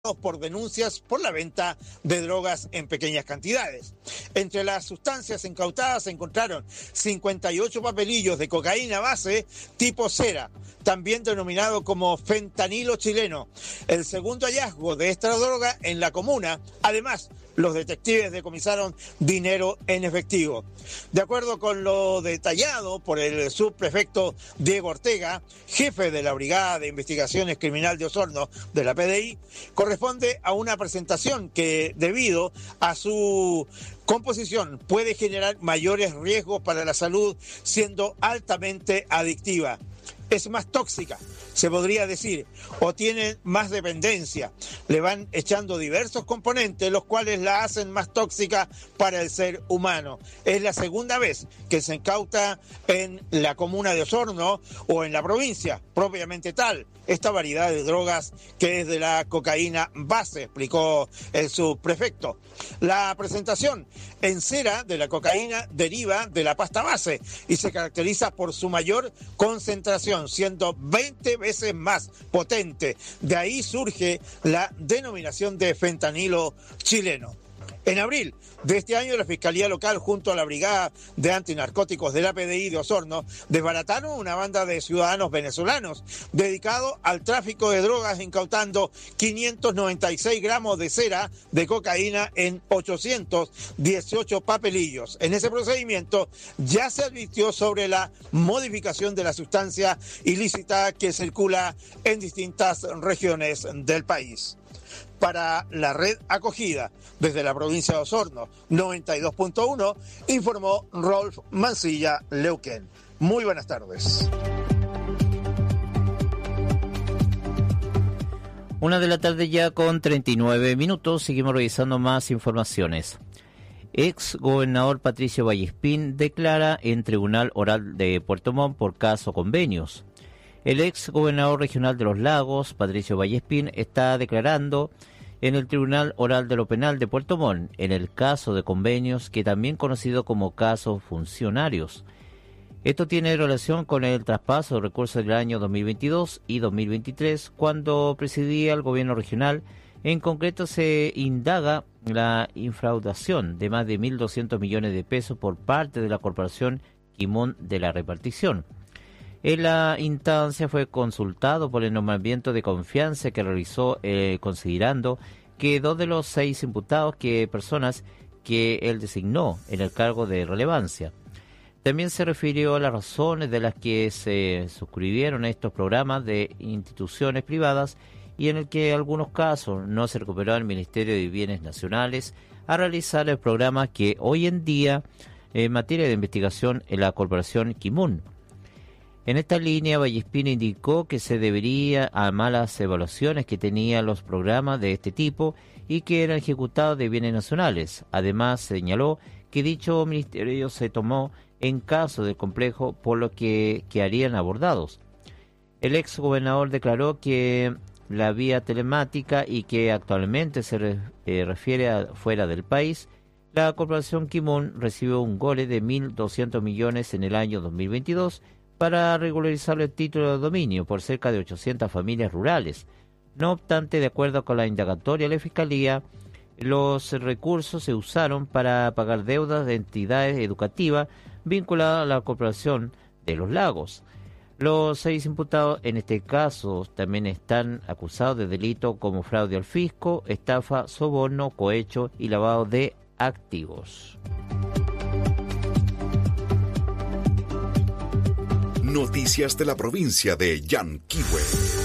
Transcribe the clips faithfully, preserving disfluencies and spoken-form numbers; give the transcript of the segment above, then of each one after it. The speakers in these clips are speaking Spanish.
por denuncias por la venta de drogas en pequeñas cantidades. Entre las sustancias incautadas se encontraron cincuenta y ocho papelillos de cocaína base tipo cera, también denominado como fentanilo chileno, el segundo hallazgo de esta droga en la comuna. Además, los detectives decomisaron dinero en efectivo. De acuerdo con lo detallado por el subprefecto Diego Ortega, jefe de la Brigada de Investigaciones Criminal de Osorno de la P D I, corresponde a una presentación que, debido a su composición, puede generar mayores riesgos para la salud, siendo altamente adictiva. Es más tóxica, se podría decir, o tiene más dependencia. Le van echando diversos componentes, los cuales la hacen más tóxica para el ser humano. Es la segunda vez que se incauta en la comuna de Osorno o en la provincia, propiamente tal, esta variedad de drogas que es de la cocaína base, explicó el subprefecto. La presentación en cera de la cocaína deriva de la pasta base y se caracteriza por su mayor concentración, siendo veinte veces más potente. De ahí surge la denominación de fentanilo chileno. En abril de este año, la Fiscalía Local, junto a la Brigada de Antinarcóticos de la P D I de Osorno, desbarataron una banda de ciudadanos venezolanos dedicado al tráfico de drogas, incautando quinientos noventa y seis gramos de cera de cocaína en ochocientos dieciocho papelillos. En ese procedimiento ya se advirtió sobre la modificación de la sustancia ilícita que circula en distintas regiones del país. Para la red Acogida, desde la provincia de Osorno, noventa y dos punto uno, informó Rolf Mancilla Leuquén. Muy buenas tardes. Una de la tarde ya con treinta y nueve minutos, seguimos revisando más informaciones. Ex gobernador Patricio Vallespín declara en Tribunal Oral de Puerto Montt por caso convenios. El ex gobernador regional de Los Lagos, Patricio Vallespín, está declarando en el Tribunal Oral de lo Penal de Puerto Montt, en el caso de convenios, que también conocido como casos funcionarios. Esto tiene relación con el traspaso de recursos del año dos mil veintidós y dos mil veintitrés, cuando presidía el gobierno regional. En concreto, se indaga la infraudación de más de mil doscientos millones de pesos por parte de la Corporación Quimón de la Repartición. En la instancia fue consultado por el nombramiento de confianza que realizó, eh, considerando que dos de los seis imputados que personas que él designó en el cargo de relevancia. También se refirió a las razones de las que se suscribieron estos programas de instituciones privadas y en el que en algunos casos no se recuperó al Ministerio de Bienes Nacionales a realizar el programa que hoy en día en materia de investigación en la Corporación Quimón. En esta línea, Vallespín indicó que se debería a malas evaluaciones que tenían los programas de este tipo y que eran ejecutados de bienes nacionales. Además, señaló que dicho ministerio se tomó en caso del complejo por lo que quedarían abordados. El ex gobernador declaró que la vía telemática y que actualmente se re, eh, refiere a fuera del país, la Corporación Quimón recibió un gole de mil doscientos millones en el año dos mil veintidós para regularizar el título de dominio por cerca de ochocientas familias rurales. No obstante, de acuerdo con la indagatoria de la Fiscalía, los recursos se usaron para pagar deudas de entidades educativas vinculadas a la Corporación de Los Lagos. Los seis imputados en este caso también están acusados de delitos como fraude al fisco, estafa, soborno, cohecho y lavado de activos. Noticias de la provincia de Yanquihue.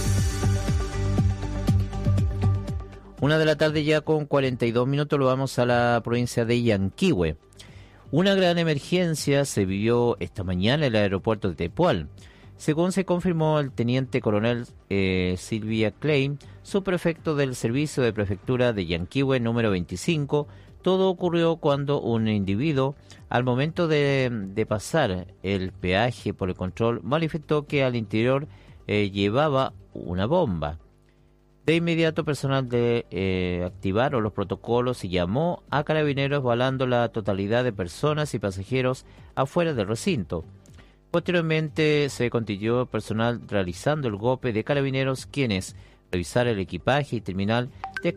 Una de la tarde ya con cuarenta y dos minutos, lo vamos a la provincia de Yanquihue. Una gran emergencia se vivió esta mañana en el aeropuerto de Tepual. Según se confirmó el teniente coronel eh, Silvia Klein, subprefecto del Servicio de Prefectura de Yanquihue número veinticinco, todo ocurrió cuando un individuo, al momento de, de pasar el peaje por el control, manifestó que al interior eh, llevaba una bomba. De inmediato, personal de eh, activaron los protocolos y llamó a carabineros, balando la totalidad de personas y pasajeros afuera del recinto. Posteriormente se continuó personal realizando el golpe de carabineros, quienes revisar el equipaje y terminal